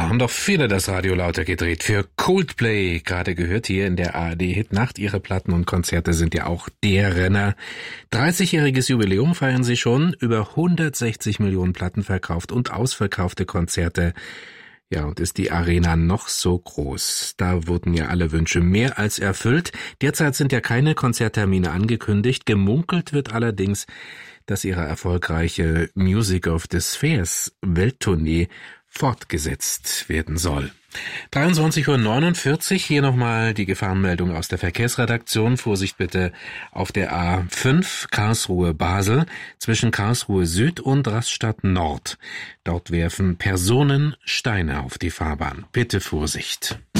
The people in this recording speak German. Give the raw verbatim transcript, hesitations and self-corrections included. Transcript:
haben doch viele das Radio lauter gedreht für Coldplay. Gerade gehört hier in der A R D-Hit-Nacht. Ihre Platten und Konzerte sind ja auch der Renner. dreißigjähriges Jubiläum feiern sie schon. Über hundertsechzig Millionen Platten verkauft und ausverkaufte Konzerte. Ja, und ist die Arena noch so groß? Da wurden ja alle Wünsche mehr als erfüllt. Derzeit sind ja keine Konzerttermine angekündigt. Gemunkelt wird allerdings, dass ihre erfolgreiche Music of the Spheres Welttournee fortgesetzt werden soll. dreiundzwanzig Uhr neunundvierzig, hier nochmal die Gefahrenmeldung aus der Verkehrsredaktion. Vorsicht bitte auf der A fünf Karlsruhe-Basel zwischen Karlsruhe Süd und Rastatt Nord. Dort werfen Personen Steine auf die Fahrbahn. Bitte Vorsicht.